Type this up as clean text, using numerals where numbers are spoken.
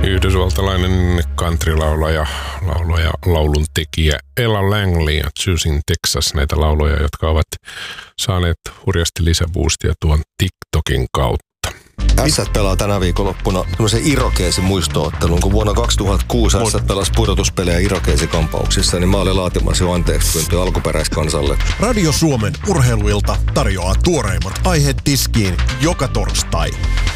Yhdysvaltalainen countrylaulaja, lauluntekijä Ella Langley ja Choosing Texas, näitä lauloja, jotka ovat saaneet hurjasti lisäboostia tuon TikTokin kautta. Ässät pelaa tänä viikonloppuna tämmöisen Irokeesin muistoottelun, kun vuonna 2006 Ässät pelasi pudotuspelejä Irokeesikampauksissa, niin mä olin laatimassa jo anteeksi pyyntöä alkuperäiskansalle. Radio Suomen urheiluilta tarjoaa tuoreimmat aiheet tiskiin joka torstai.